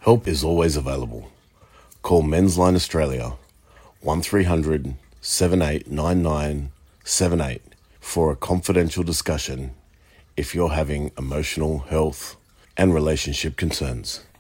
Help is always available. Call Men's Line Australia 1300 789978 for a confidential discussion if you're having emotional, health, and relationship concerns.